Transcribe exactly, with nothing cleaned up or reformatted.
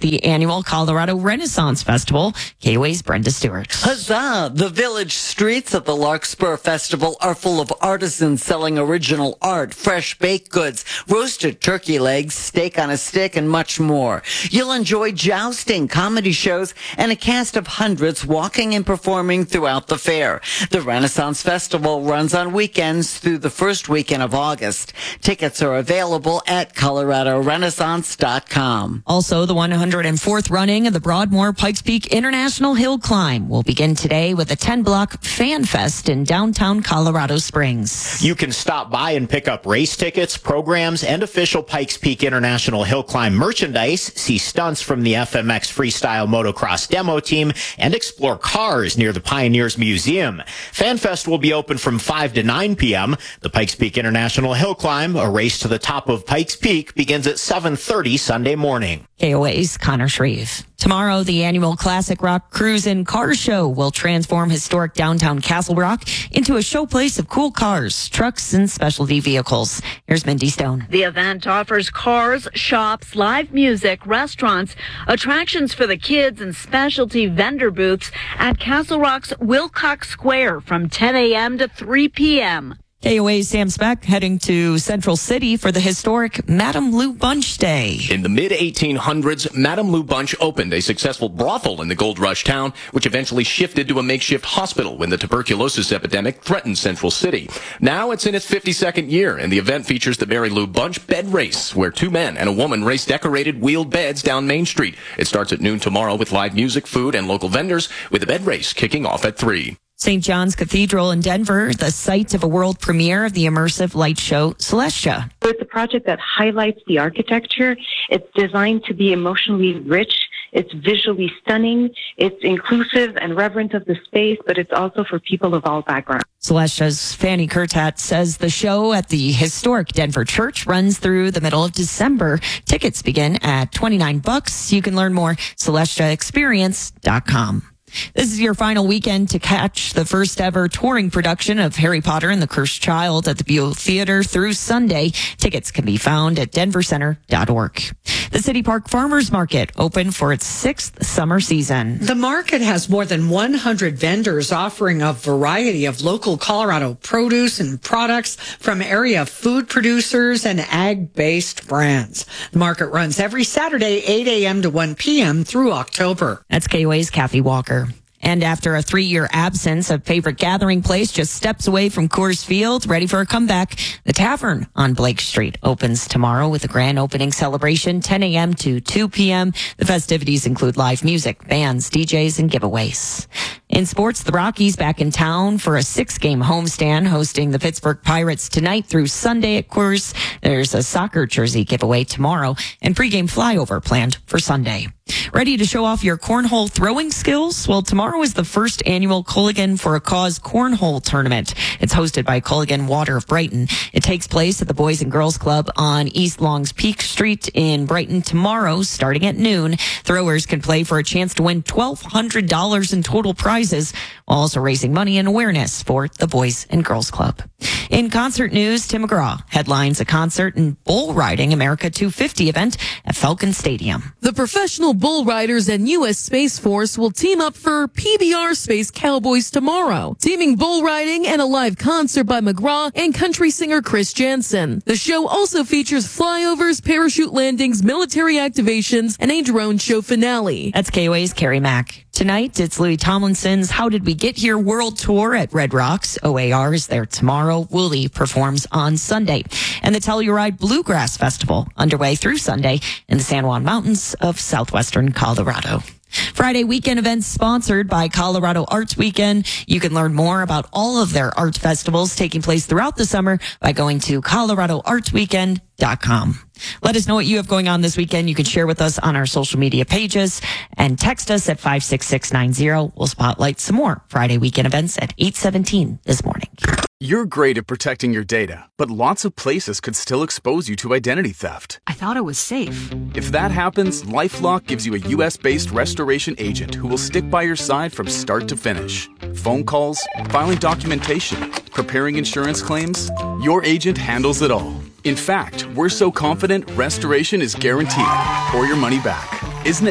the annual Colorado Renaissance Festival. K O A's Brenda Stewart. Huzzah! The village streets of the Larkspur Festival are full of artisans selling original art, fresh baked goods, roasted turkey legs, steak on a stick, and much more. You'll enjoy jousting, comedy shows, and a cast of hundreds walking and performing throughout the fair. The Renaissance Festival runs on weekends through the first weekend of August. Tickets are available at colorado renaissance dot com. Also, the one hundred fourth running of the Broadmoor Pikes Peak International Hill Climb will begin today with a ten-block Fan Fest in downtown Colorado Springs. You can stop by and pick up race tickets, programs, and official Pikes Peak International Hill Climb merchandise, see stunts from the F M X Freestyle Motocross demo team, and explore cars near the Pioneers Museum. Fan Fest will be open from five to nine p.m. The Pikes Peak International Hill Climb, a race to the top of Pikes Peak, begins at seven thirty Sunday morning. K O A's Connor Shreve. Tomorrow, the annual Classic Rock Cruise and Car Show will transform historic downtown Castle Rock into a showplace of cool cars, trucks, and specialty vehicles. Here's Mindy Stone. The event offers cars, shops, live music, restaurants, attractions for the kids, and specialty vendor booths at Castle Rock's Wilcox Square from ten a.m. to three p.m. K O A's Sam Speck heading to Central City for the historic Madame Lou Bunch Day. In the mid eighteen hundreds, Madame Lou Bunch opened a successful brothel in the Gold Rush town, which eventually shifted to a makeshift hospital when the tuberculosis epidemic threatened Central City. Now it's in its fifty-second year, and the event features the Mary Lou Bunch Bed Race, where two men and a woman race decorated wheeled beds down Main Street. It starts at noon tomorrow with live music, food, and local vendors, with the bed race kicking off at three. Saint John's Cathedral in Denver, the site of a world premiere of the immersive light show Celestia. It's a project that highlights the architecture. It's designed to be emotionally rich. It's visually stunning. It's inclusive and reverent of the space, but it's also for people of all backgrounds. Celestia's Fanny Kurtat says the show at the historic Denver Church runs through the middle of December. Tickets begin at twenty-nine bucks. You can learn more celestia experience dot com. This is your final weekend to catch the first ever touring production of Harry Potter and the Cursed Child at the Buell Theater through Sunday. Tickets can be found at denver center dot org. The City Park Farmers Market open for its sixth summer season. The market has more than one hundred vendors offering a variety of local Colorado produce and products from area food producers and ag-based brands. The market runs every Saturday, eight a.m. to one p.m. through October. That's K O A's Kathy Walker. And after a three-year absence, a favorite gathering place just steps away from Coors Field, ready for a comeback. The Tavern on Blake Street opens tomorrow with a grand opening celebration, ten a.m. to two p.m. The festivities include live music, bands, D Js, and giveaways. In sports, the Rockies back in town for a six-game homestand, hosting the Pittsburgh Pirates tonight through Sunday at Coors. There's a soccer jersey giveaway tomorrow and pregame flyover planned for Sunday. Ready to show off your cornhole throwing skills? Well, tomorrow is the first annual Culligan for a Cause Cornhole Tournament. It's hosted by Culligan Water of Brighton. It takes place at the Boys and Girls Club on East Longs Peak Street in Brighton tomorrow, starting at noon. Throwers can play for a chance to win twelve hundred dollars in total prizes, while also raising money and awareness for the Boys and Girls Club. In concert news, Tim McGraw headlines a concert and bull riding America two fifty event at Falcon Stadium. The professional bull riders and U S Space Force will team up for P B R Space Cowboys tomorrow, teaming bull riding and a live concert by McGraw and country singer Chris Jansen. The show also features flyovers, parachute landings, military activations, and a drone show finale. That's K O A's Carrie Mack. Tonight, it's Louis Tomlinson's How Did We Get Here World Tour at Red Rocks. O A R is there tomorrow. Wooly performs on Sunday. And the Telluride Bluegrass Festival underway through Sunday in the San Juan Mountains of southwestern Colorado. Friday weekend events sponsored by Colorado Arts Weekend. You can learn more about all of their art festivals taking place throughout the summer by going to colorado arts weekend dot com. Let us know what you have going on this weekend. You can share with us on our social media pages and text us at five six six nine zero. We'll spotlight some more Friday weekend events at eight seventeen this morning. You're great at protecting your data, but lots of places could still expose you to identity theft. I thought it was safe. If that happens, LifeLock gives you a U S-based restoration agent who will stick by your side from start to finish. Phone calls, filing documentation, preparing insurance claims, your agent handles it all. In fact, we're so confident restoration is guaranteed or your money back. Isn't it